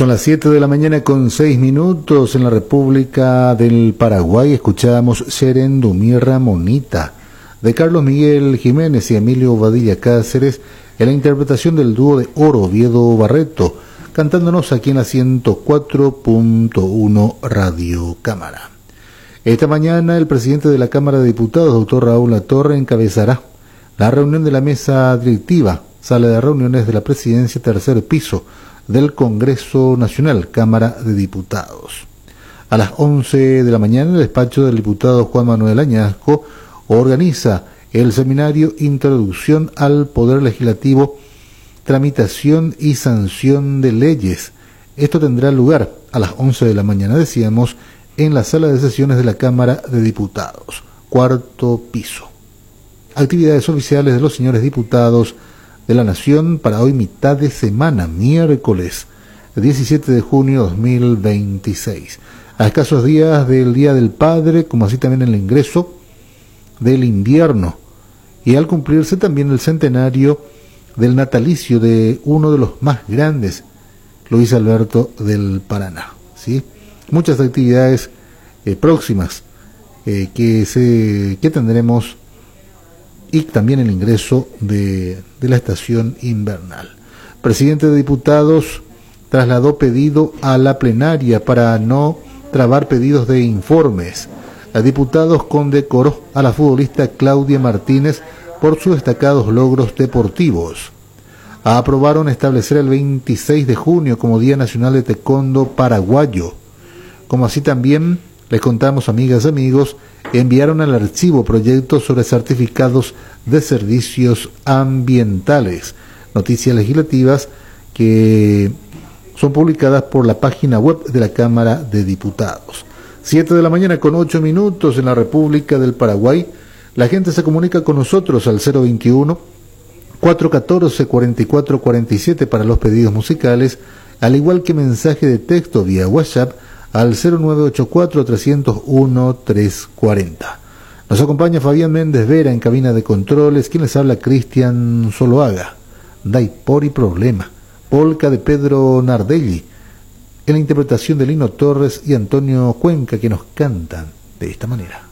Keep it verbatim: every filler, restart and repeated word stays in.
Son las siete de la mañana con seis minutos en la República del Paraguay. Escuchamos Serendumirra Monita de Carlos Miguel Jiménez y Emilio Badilla Cáceres en la interpretación del dúo de Oro Oviedo Barreto, cantándonos aquí en la ciento cuatro punto uno Radio Cámara. Esta mañana el presidente de la Cámara de Diputados, doctor Raúl Latorre, encabezará la reunión de la mesa directiva, sala de reuniones de la presidencia, tercer piso del Congreso Nacional, Cámara de Diputados. A las once de la mañana, el despacho del diputado Juan Manuel Añasco organiza el seminario Introducción al Poder Legislativo, Tramitación y Sanción de Leyes. Esto tendrá lugar a las once de la mañana, decíamos, en la sala de sesiones de la Cámara de Diputados, cuarto piso. Actividades oficiales de los señores diputados de la Nación para hoy, mitad de semana, miércoles diecisiete de junio de dos mil veintiséis. A escasos días del Día del Padre, como así también el ingreso del invierno, y al cumplirse también el centenario del natalicio de uno de los más grandes, Luis Alberto del Paraná, ¿sí? Muchas actividades eh, próximas eh, que, se, que tendremos, y también el ingreso de, de la estación invernal. Presidente de Diputados trasladó pedido a la plenaria para no trabar pedidos de informes. A diputados condecoró a la futbolista Claudia Martínez por sus destacados logros deportivos. Aprobaron establecer el veintiséis de junio como Día Nacional de Taekwondo Paraguayo. Como así también, les contamos, amigas y amigos, enviaron al archivo proyectos sobre certificados de servicios ambientales. Noticias legislativas que son publicadas por la página web de la Cámara de Diputados. Siete de la mañana con ocho minutos en la República del Paraguay. La gente se comunica con nosotros al cero veintiuno, cuatrocientos catorce, cuarenta y cuatro cuarenta y siete para los pedidos musicales, al igual que mensaje de texto vía WhatsApp al cero nueve ocho cuatro, trescientos uno, trescientos cuarenta. Nos acompaña Fabián Méndez Vera en cabina de controles, quien les habla Cristian Zoloaga. Dai por y problema, polca de Pedro Nardelli, en la interpretación de Lino Torres y Antonio Cuenca, que nos cantan de esta manera.